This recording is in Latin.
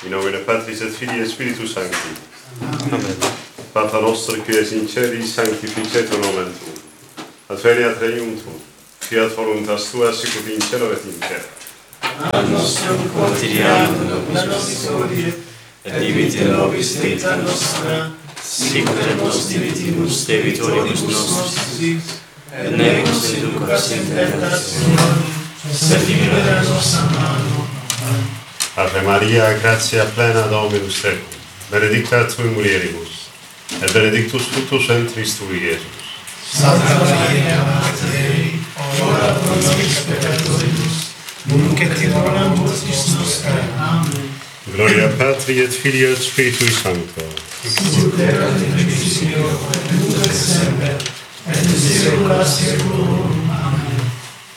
In nomine Patris et Filii et Spiritus Sancti. Amen. Pater noster qui es in celis, sanctificetur nomen tuum. Adveniat regnum tuum. Fiat voluntas tua sicut in cielo et in terra. Ad nostrum quotidianum nobis hodie, et dimitte nobis debita nostra, sicut et nos dimittimus debitoribus nostris, et ne nos inducas in tentationem, sed libera nos a malo. Ave Maria, gratia plena Dominus tecum, benedicta tui mulieribus, et benedictus fructus ventris tui, Iesus. Santa Maria, Mater Dei, ora pro nobis peccatoribus, nunc et in hora mortis nostrae. Amen. Gloria Patri et Filii et Spiritui Sancto. Sicut erat in principio, et nunc et semper, et in saecula saeculorum.